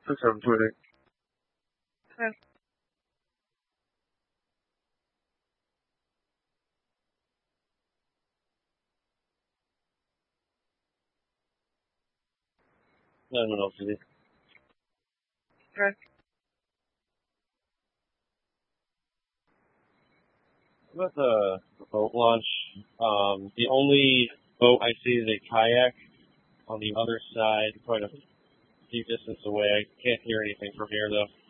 6720. Okay. Nominal City. Okay. About the boat launch, the only boat I see is a kayak on the other side, quite a few distance away. I can't hear anything from here, though.